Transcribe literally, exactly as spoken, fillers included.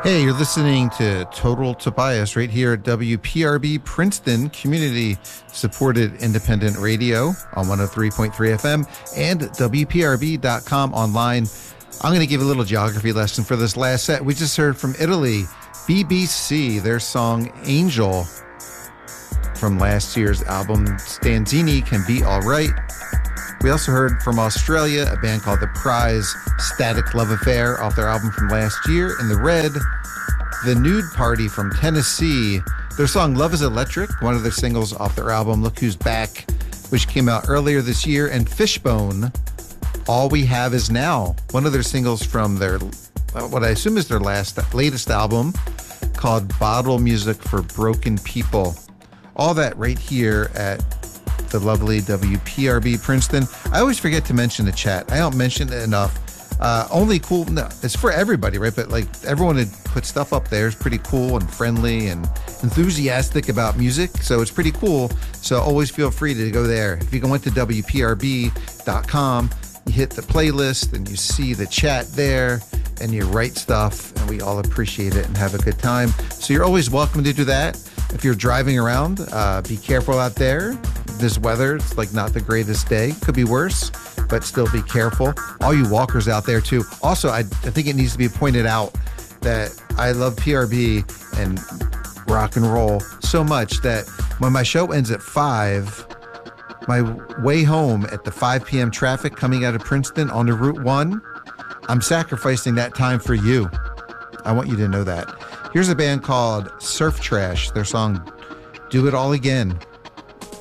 Hey, you're listening to Total Tobias right here at W P R B Princeton, community supported independent radio on one oh three point three F M and W P R B dot com online. I'm going to give a little geography lesson for this last set. We just heard from Italy, B B C, their song Angel from last year's album Stanzini Can Be Alright. We also heard from Australia, a band called The Prize, Static Love Affair, off their album from last year. In the red, The Nude Party from Tennessee, their song Love is Electric, one of their singles off their album Look Who's Back, which came out earlier this year. And Fishbone, All We Have Is Now, one of their singles from their, what I assume is their last, latest album, called Bottle Music for Broken People. All that right here at the lovely W P R B Princeton. I always forget to mention the chat. I don't mention it enough. Uh, only cool, no, it's for everybody, right? But like everyone had put stuff up there. It's pretty cool and friendly and enthusiastic about music. So it's pretty cool. So always feel free to go there. If you go into W P R B dot com, you hit the playlist and you see the chat there and you write stuff and we all appreciate it and have a good time. So you're always welcome to do that. If you're driving around, uh, be careful out there. This weather, it's like not the greatest day. Could be worse, but still be careful. All you walkers out there too. Also, I, I think it needs to be pointed out that I love P R B and rock and roll so much that when my show ends at five, my way home at the five p.m. traffic coming out of Princeton on the Route one, I'm sacrificing that time for you. I want you to know that. Here's a band called Surf Trash, their song Do It All Again.